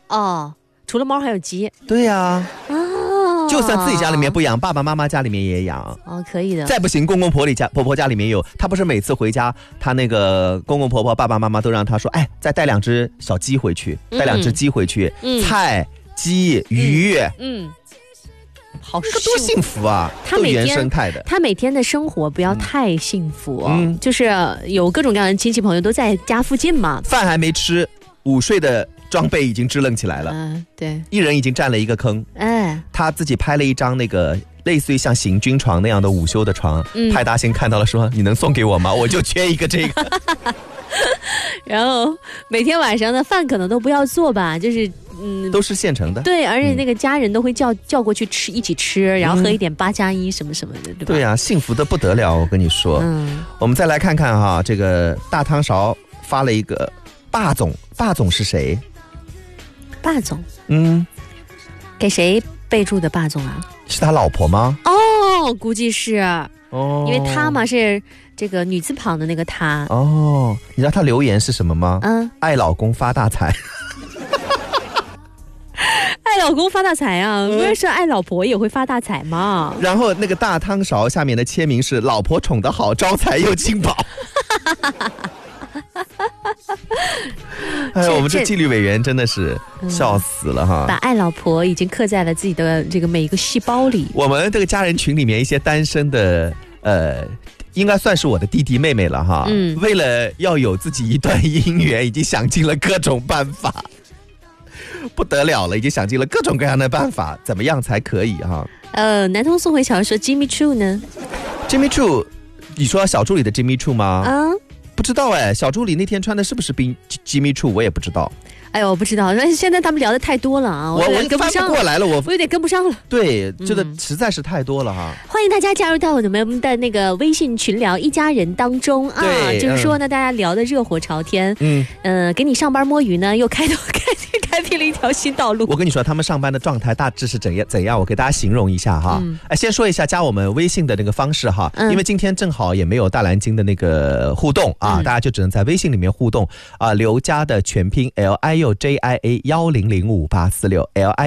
哦，除了猫还有鸡。 对呀，就算自己家里面不养，爸爸妈妈家里面也养。 哦，可以的。 再不行，公公婆婆家里面有。他不是每次回家，他那个公公婆婆、爸爸妈妈都让他说，哎，再带2只小鸡回去，带2只鸡回去，菜、鸡、鱼， 好， 这个多幸福啊！ 他每天都原生态的， 他每天的生活不要太幸福就是有各种各样的亲戚朋友都在家附近嘛， 饭还没吃，午睡的装备已经支棱起来了， 对， 一人已经占了一个坑，他自己拍了一张那个类似于像行军床那样的午休的床，派大星看到了说，你能送给我吗？我就缺一个这个。 然后每天晚上的饭可能都不要做吧，就是都是现成的。 对，而且那个家人都会叫过去吃，一起吃，然后喝一点8+1什么什么的，对吧？ 对啊，幸福的不得了，我跟你说。我们再来看看哈，这个大汤勺发了一个霸总是谁？ 霸总，给谁备注的霸总啊？ 是他老婆吗？ 哦，估计是因为他嘛是这个女字旁的那个他。 你知道他留言是什么吗？爱老公发大财。 爱老公发大财啊，不是说爱老婆也会发大财吗？ 然后那个大汤勺下面的签名是老婆宠得好，招财又进宝。哎呀，我们这纪律委员真的是笑死了哈！ 把爱老婆已经刻在了自己的这个每一个细胞里。 我们这个家人群里面一些单身的应该算是我的弟弟妹妹了哈。为了要有自己一段姻缘，已经想尽了各种办法，不得了了，已经想尽了各种各样的办法，怎么样才可以哈？ 南通宋慧乔说 Jimmy Choo 呢 ？Jimmy Choo， 你说小助理的 Jimmy Choo 吗？不知道哎，小助理那天穿的是不是Jimmy Choo， 我也不知道。哎呦，我不知道，现在他们聊的太多了啊， 我跟不上过来了，我有点跟不上了。 对，这个实在是太多了哈。 欢迎大家加入到我们的那个微信群聊一家人当中啊，就是说呢，大家聊的热火朝天，给你上班摸鱼呢，又开辟了一条新道路。 我跟你说，他们上班的状态大致是怎样？我给大家形容一下哈。先说一下加我们微信的那个方式哈，因为今天正好也没有大蓝鲸的那个互动啊，大家就只能在微信里面互动啊。刘佳的全拼 LIUJIA100584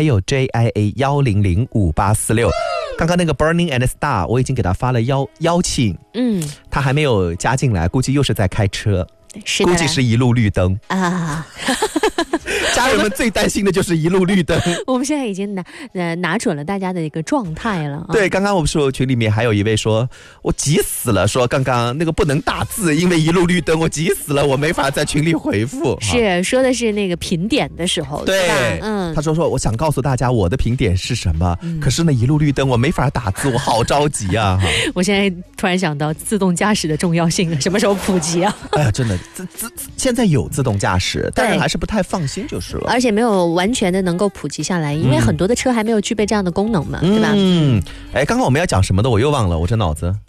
LIUJIA100584。刚刚那个 Burning and Star 我已经给他发了邀请，他还没有加进来，估计又是在开车，估计是一路绿灯啊。家人们最担心的就是一路绿灯。 我们现在已经拿准了大家的一个状态了。 对，刚刚我们说群里面还有一位说，我急死了，说刚刚那个不能打字，因为一路绿灯，我急死了，我没法在群里回复。 是说的是那个评点的时候， 对吧？他说我想告诉大家我的评点是什么，可是呢一路绿灯我没法打字，我好着急啊。 我现在突然想到自动驾驶的重要性了，什么时候普及啊？ 哎呀，真的，现在有自动驾驶，但是还是不太放心就是了， 而且没有完全的能够普及下来，因为很多的车还没有具备这样的功能嘛，对吧？ 哎，刚刚我们要讲什么的我又忘了，我这脑子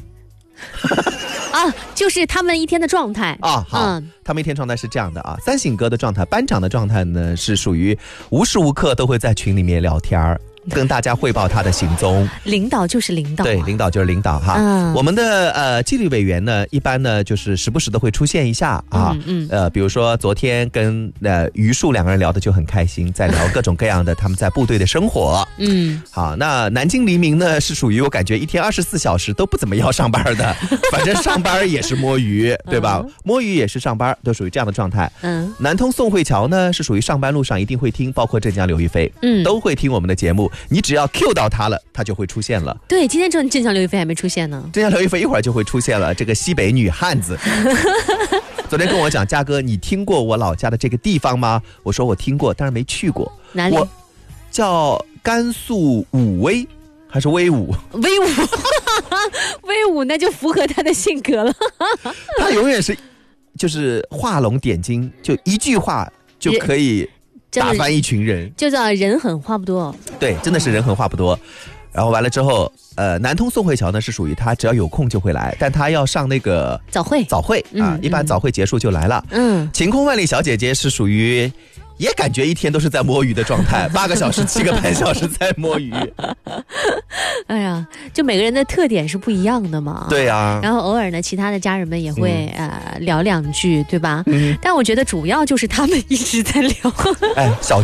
就是他们一天的状态啊。好，他们一天状态是这样的啊。三省哥的状态，班长的状态呢是属于无时无刻都会在群里面聊天跟大家汇报他的行踪。 领导就是领导， 对，领导就是领导哈。我们的纪律委员呢，一般呢就是时不时的会出现一下啊。比如说昨天跟余树两个人聊的就很开心，在聊各种各样的他们在部队的生活。好，那南京黎明呢是属于我感觉一天24小时都不怎么要上班的，反正上班也是摸鱼，对吧？摸鱼也是上班，都属于这样的状态。南通宋慧乔呢是属于上班路上一定会听，包括镇江刘亦菲，都会听我们的节目。你只要 Q 到他了，他就会出现了。 对，今天镇江刘亦菲还没出现呢。 镇江刘亦菲一会儿就会出现了，这个西北女汉子。昨天跟我讲，嘉哥，你听过我老家的这个地方吗？我说我听过，但是没去过。 哪里？ 我叫甘肃武威，还是威武？ 威武，威武，那就符合他的性格了。 他永远是就是画龙点睛，就一句话就可以打翻一群人， 就叫人狠话不多。 对，真的是人狠话不多。然后完了之后，南通宋慧乔呢是属于他只要有空就会来，但他要上那个早会啊，一般早会结束就来了。晴空万里小姐姐是属于也感觉一天都是在摸鱼的状态，8个小时7个半小时在摸鱼。 哎呀，就每个人的特点是不一样的嘛。 对啊。 然后偶尔呢，其他的家人们也会聊两句，对吧？但我觉得主要就是他们一直在聊。 哎，小